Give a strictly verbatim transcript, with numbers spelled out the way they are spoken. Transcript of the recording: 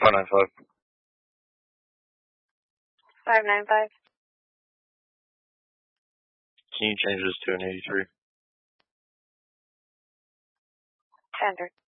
five nine five. five nine five. Can you change this to an eighty-three? Standard.